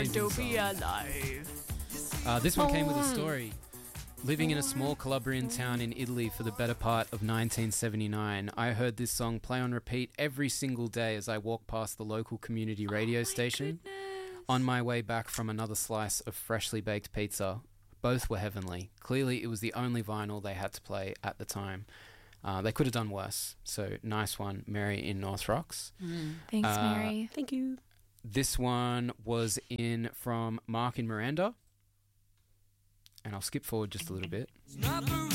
amazing to be song. alive. This one came with a story. Living in a small Calabrian town in Italy for the better part of 1979, I heard this song play on repeat every single day as I walked past the local community radio station. On my way back from another slice of freshly baked pizza. Both were heavenly. Clearly, it was the only vinyl they had to play at the time. They could have done worse. So, nice one, Mary in North Rocks. Thanks, Mary. Thank you. This one was in from Mark in Miranda. And I'll skip forward just a little bit.